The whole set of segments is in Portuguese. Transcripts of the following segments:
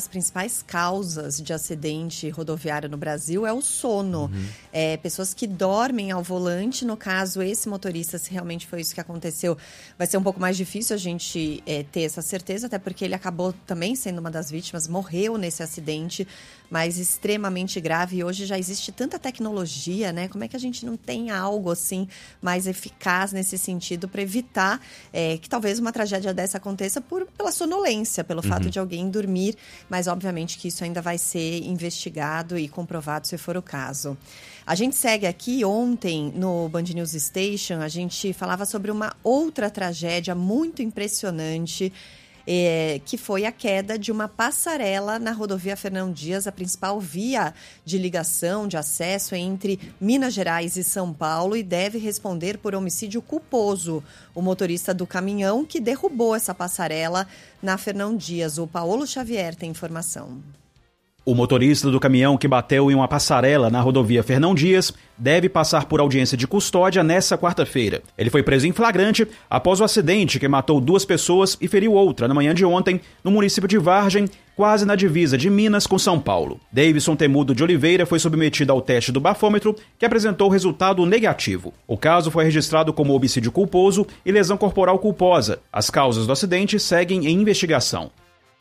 principais causas de acidente rodoviário no Brasil é o sono. Pessoas que dormem ao volante, no caso, esse motorista, se realmente foi isso que aconteceu, vai ser um pouco mais difícil a gente ter essa certeza, até porque ele acabou também sendo uma das vítimas, morreu nesse acidente, mas extremamente grave. E hoje já existe tanta tecnologia, né? Como é que a gente não tem algo assim mais eficaz nesse sentido para evitar que talvez uma tragédia dessa aconteça pela sonolência, pelo fato de alguém dormir, mas obviamente que isso ainda vai ser investigado e comprovado se for o caso. A gente segue aqui. Ontem no Band News Station a gente falava sobre uma outra tragédia muito impressionante, que foi a queda de uma passarela na rodovia Fernão Dias, a principal via de ligação, de acesso entre Minas Gerais e São Paulo, e deve responder por homicídio culposo o motorista do caminhão que derrubou essa passarela na Fernão Dias. O Paulo Xavier tem informação. O motorista do caminhão que bateu em uma passarela na rodovia Fernão Dias deve passar por audiência de custódia nesta quarta-feira. Ele foi preso em flagrante após o acidente que matou 2 pessoas e feriu outra na manhã de ontem no município de Vargem, quase na divisa de Minas com São Paulo. Davidson Temudo de Oliveira foi submetido ao teste do bafômetro, que apresentou resultado negativo. O caso foi registrado como homicídio culposo e lesão corporal culposa. As causas do acidente seguem em investigação.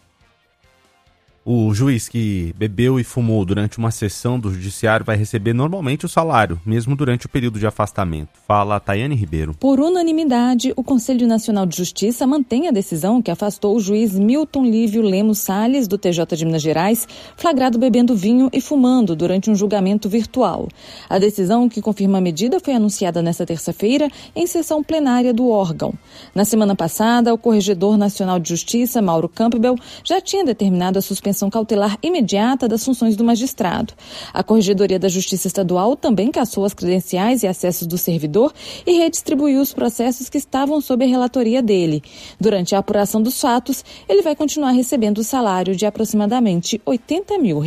O juiz que bebeu e fumou durante uma sessão do judiciário vai receber normalmente o salário, mesmo durante o período de afastamento. Fala a Tayane Ribeiro. Por unanimidade, o Conselho Nacional de Justiça mantém a decisão que afastou o juiz Milton Lívio Lemos Salles, do TJ de Minas Gerais, flagrado bebendo vinho e fumando durante um julgamento virtual. A decisão que confirma a medida foi anunciada nesta terça-feira em sessão plenária do órgão. Na semana passada, o Corregedor Nacional de Justiça, Mauro Campbell, já tinha determinado a suspensão cautelar imediata das funções do magistrado. A Corregedoria da Justiça Estadual também cassou as credenciais e acessos do servidor e redistribuiu os processos que estavam sob a relatoria dele. Durante a apuração dos fatos, ele vai continuar recebendo o salário de aproximadamente R$80 mil.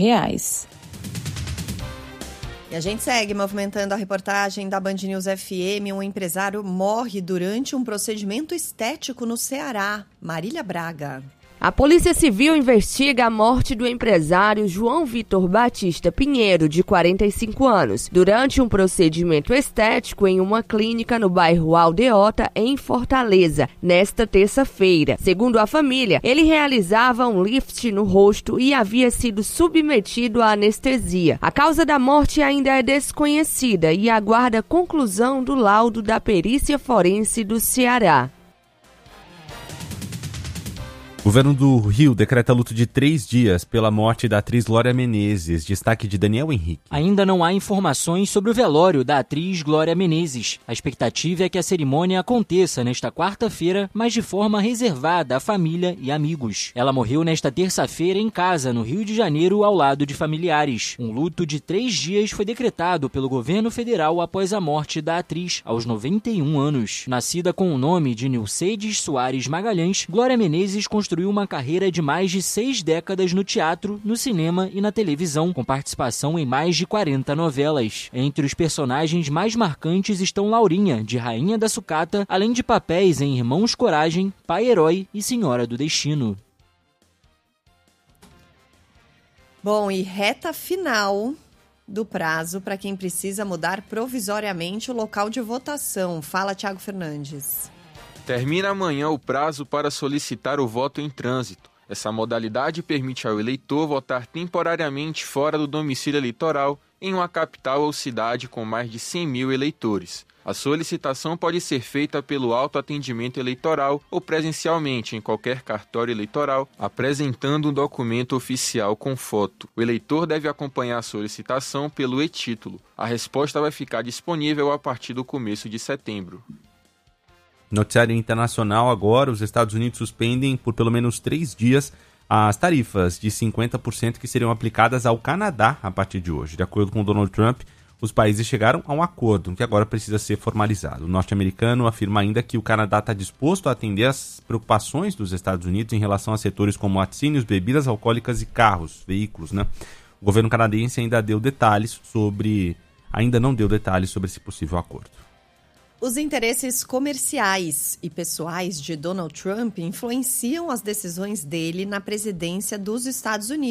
E a gente segue movimentando a reportagem da Band News FM. Um empresário morre durante um procedimento estético no Ceará. Marília Braga. A Polícia Civil investiga a morte do empresário João Vitor Batista Pinheiro, de 45 anos, durante um procedimento estético em uma clínica no bairro Aldeota, em Fortaleza, nesta terça-feira. Segundo a família, ele realizava um lift no rosto e havia sido submetido à anestesia. A causa da morte ainda é desconhecida e aguarda a conclusão do laudo da perícia forense do Ceará. O governo do Rio decreta luto de 3 dias pela morte da atriz Glória Menezes. Destaque de Daniel Henrique. Ainda não há informações sobre o velório da atriz Glória Menezes. A expectativa é que a cerimônia aconteça nesta quarta-feira, mas de forma reservada à família e amigos. Ela morreu nesta terça-feira em casa, no Rio de Janeiro, ao lado de familiares. Um luto de 3 dias foi decretado pelo governo federal após a morte da atriz, aos 91 anos. Nascida com o nome de Nilcedes Soares Magalhães, Glória Menezes construiu uma carreira de mais de 6 décadas no teatro, no cinema e na televisão, com participação em mais de 40 novelas. Entre os personagens mais marcantes estão Laurinha, de Rainha da Sucata, além de papéis em Irmãos Coragem, Pai Herói e Senhora do Destino. Bom, e reta final do prazo para quem precisa mudar provisoriamente o local de votação. Fala, Thiago Fernandes. Termina amanhã o prazo para solicitar o voto em trânsito. Essa modalidade permite ao eleitor votar temporariamente fora do domicílio eleitoral em uma capital ou cidade com mais de 100 mil eleitores. A solicitação pode ser feita pelo autoatendimento eleitoral ou presencialmente em qualquer cartório eleitoral, apresentando um documento oficial com foto. O eleitor deve acompanhar a solicitação pelo e-título. A resposta vai ficar disponível a partir do começo de setembro. Noticiário internacional agora, os Estados Unidos suspendem por pelo menos 3 dias as tarifas de 50% que seriam aplicadas ao Canadá a partir de hoje. De acordo com Donald Trump, os países chegaram a um acordo que agora precisa ser formalizado. O norte-americano afirma ainda que o Canadá está disposto a atender às preocupações dos Estados Unidos em relação a setores como laticínios, bebidas alcoólicas e carros, veículos, né? O governo canadense ainda não deu detalhes sobre esse possível acordo. Os interesses comerciais e pessoais de Donald Trump influenciam as decisões dele na presidência dos Estados Unidos.